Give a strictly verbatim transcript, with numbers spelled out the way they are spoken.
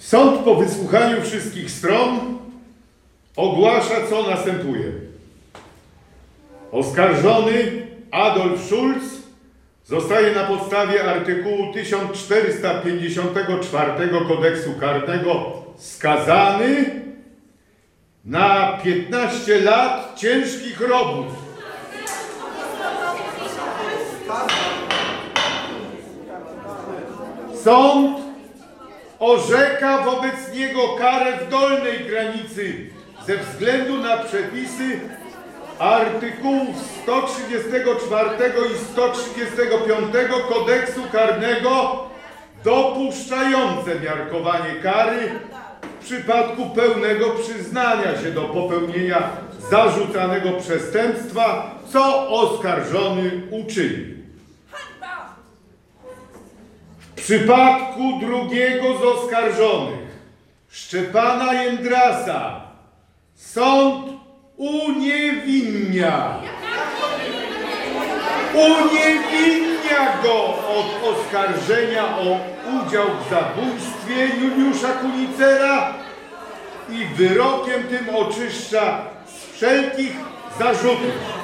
Sąd po wysłuchaniu wszystkich stron ogłasza, co następuje. Oskarżony Adolf Schulz zostaje na podstawie artykułu tysiąc czterysta pięćdziesiątego czwartego Kodeksu Karnego skazany na piętnaście lat ciężkich robót. Sąd orzeka wobec niego karę w dolnej granicy ze względu na przepisy artykułów sto trzydziestego czwartego i sto trzydziestego piątego Kodeksu Karnego dopuszczające miarkowanie kary w przypadku pełnego przyznania się do popełnienia zarzucanego przestępstwa, co oskarżony uczynił. W przypadku drugiego z oskarżonych, Szczepana Jędrasa, sąd uniewinnia. Uniewinnia go od oskarżenia o udział w zabójstwie Juliusza Kunicera i wyrokiem tym oczyszcza z wszelkich zarzutów.